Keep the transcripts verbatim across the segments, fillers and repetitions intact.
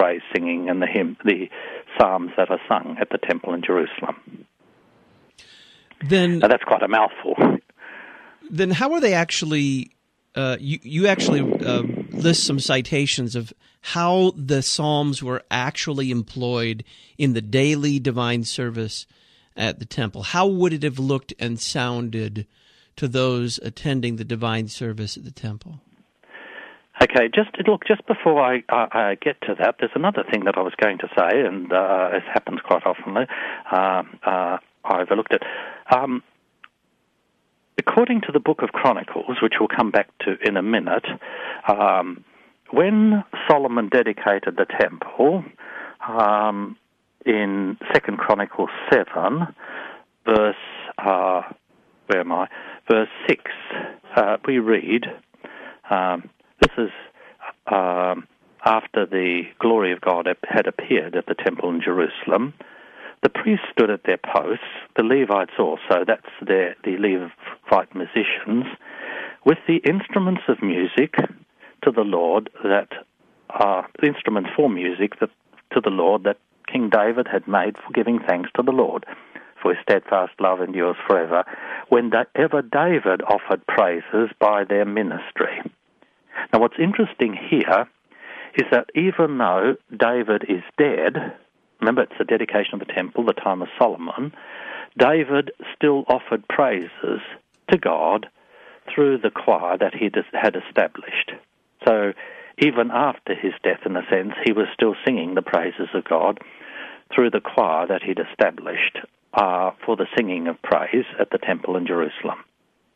praise singing and the hymn, the psalms that are sung at the temple in Jerusalem. Then now, that's quite a mouthful. Then how are they actually? Uh, you you actually uh, list some citations of how the psalms were actually employed in the daily divine service at the temple. How would it have looked and sounded to those attending the divine service at the temple? Okay, just look, just before I, I, I get to that, there's another thing that I was going to say, and uh, it happens quite often. Uh, uh, I overlooked it. Um, according to the Book of Chronicles, which we'll come back to in a minute, um, when Solomon dedicated the temple, um, in Second Chronicles seven, verse, uh, where am I? Verse six, uh, we read, um, this is um, after the glory of God had appeared at the temple in Jerusalem. The priests stood at their posts, the Levites also, that's their, the Levite musicians, with the instruments of music to the Lord that are uh, instruments for music that, to the Lord that King David had made for giving thanks to the Lord, for his steadfast love endures forever, whenever David offered praises by their ministry. Now, what's interesting here is that even though David is dead, remember it's the dedication of the temple, the time of Solomon, David still offered praises to God through the choir that he had established. So even after his death, in a sense, he was still singing the praises of God through the choir that he'd established uh, for the singing of praise at the temple in Jerusalem.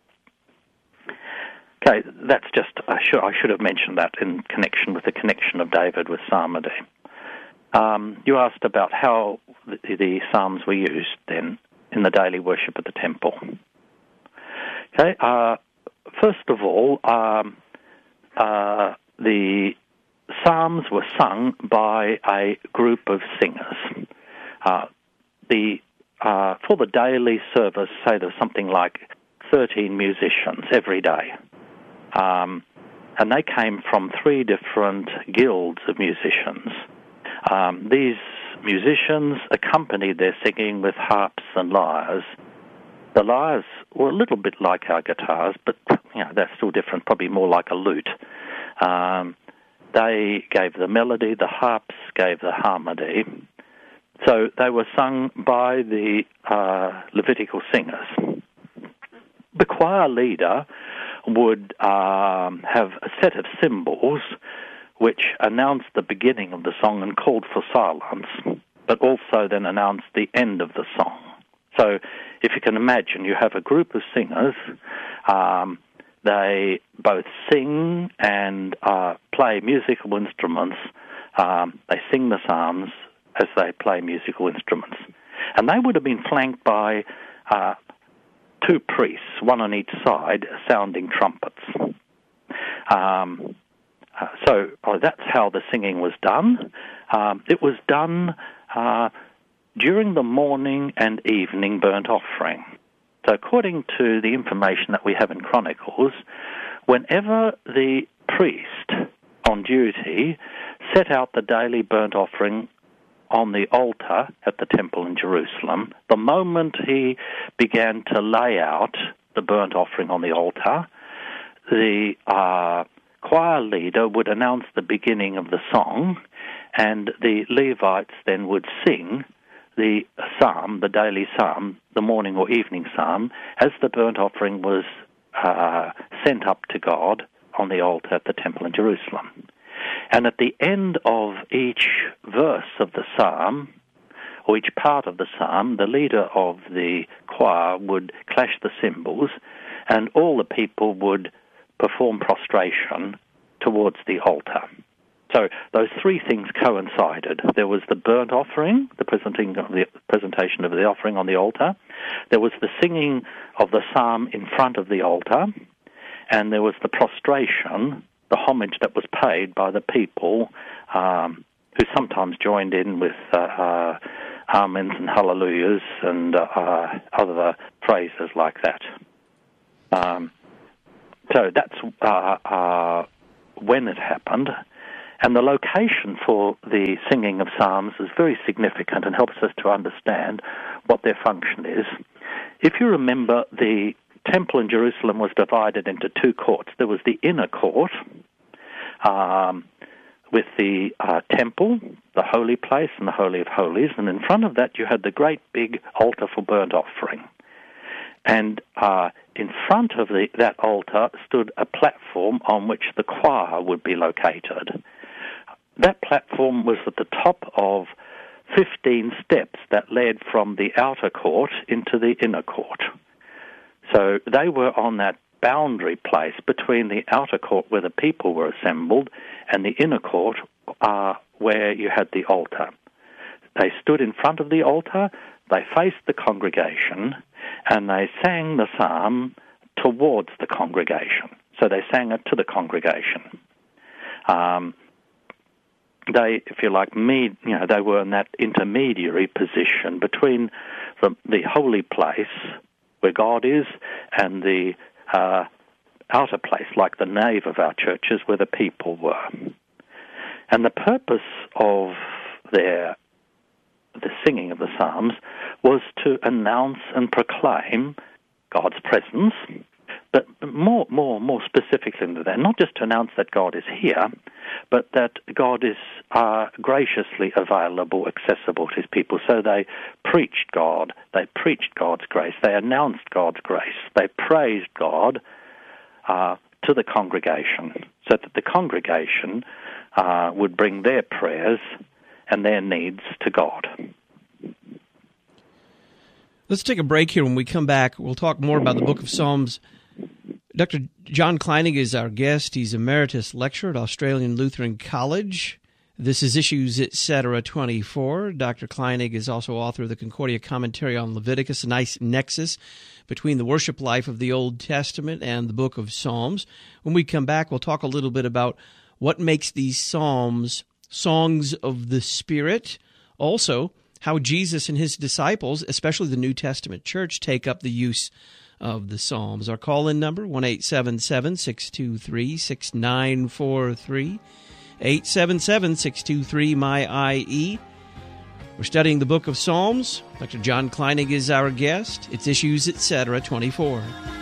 Okay, that's just, I should, I should have mentioned that in connection with the connection of David with psalmody. Um, you asked about how the, the psalms were used then in the daily worship at the temple. Okay, uh, first of all, um, uh, the psalms were sung by a group of singers. Uh, the uh, for the daily service, say there's something like thirteen musicians every day. Um, and they came from three different guilds of musicians. Um, these musicians accompanied their singing with harps and lyres. The lyres were a little bit like our guitars, but you know they're still different, probably more like a lute. Um, they gave the melody, the harps gave the harmony. So they were sung by the uh, Levitical singers. The choir leader would um, have a set of cymbals which announced the beginning of the song and called for silence, but also then announced the end of the song. So if you can imagine, you have a group of singers, um, they both sing and uh, play musical instruments. Um, they sing the psalms as they play musical instruments. And they would have been flanked by uh, two priests, one on each side, sounding trumpets. Um, uh, so oh, that's how the singing was done. Um, it was done uh, during the morning and evening burnt offering. So according to the information that we have in Chronicles, whenever the priest on duty set out the daily burnt offering on the altar at the temple in Jerusalem, the moment he began to lay out the burnt offering on the altar, the uh, choir leader would announce the beginning of the song, and the Levites then would sing the psalm, the daily psalm, the morning or evening psalm, as the burnt offering was uh, sent up to God on the altar at the temple in Jerusalem. And at the end of each verse of the psalm, or each part of the psalm, the leader of the choir would clash the cymbals, and all the people would perform prostration towards the altar. So those three things coincided. There was the burnt offering, the presenting of the presentation of the offering on the altar. There was the singing of the psalm in front of the altar, and there was the prostration, the homage that was paid by the people, um, who sometimes joined in with uh, uh, amens and hallelujahs and uh, uh, other phrases like that. Um, so that's uh, uh, when it happened. And the location for the singing of psalms is very significant and helps us to understand what their function is. If you remember, the temple in Jerusalem was divided into two courts. There was the inner court, um, with the uh, temple, the holy place, and the Holy of Holies, and in front of that you had the great big altar for burnt offering. And uh, in front of the, that altar stood a platform on which the choir would be located. That platform was at the top of fifteen steps that led from the outer court into the inner court. So they were on that boundary place between the outer court where the people were assembled and the inner court uh, where you had the altar. They stood in front of the altar, they faced the congregation, and they sang the psalm towards the congregation. So they sang it to the congregation. Um, they, if you like, me, you know, they were in that intermediary position between the, the holy place where God is and the uh, outer place, like the nave of our churches, where the people were. And the purpose of their the singing of the psalms was to announce and proclaim God's presence, but more, more, more specifically than that, not just to announce that God is here, but that God is uh, graciously available, accessible to his people. So they preached God, they preached God's grace, they announced God's grace, they praised God uh, to the congregation, so that the congregation uh, would bring their prayers and their needs to God. Let's take a break here. When we come back, we'll talk more about the Book of Psalms. Doctor John Kleinig is our guest. He's Emeritus Lecturer at Australian Lutheran College. This is Issues Etc. twenty-four. Doctor Kleinig is also author of the Concordia Commentary on Leviticus, a nice nexus between the worship life of the Old Testament and the Book of Psalms. When we come back, we'll talk a little bit about what makes these psalms songs of the Spirit. Also, how Jesus and his disciples, especially the New Testament church, take up the use of the Psalms. Our call-in number, one eight seven seven, six two three, six nine four three, eight seven seven, six two three, M Y I E. We're studying the Book of Psalms. Doctor John Kleinig is our guest. It's Issues Etc. twenty-four.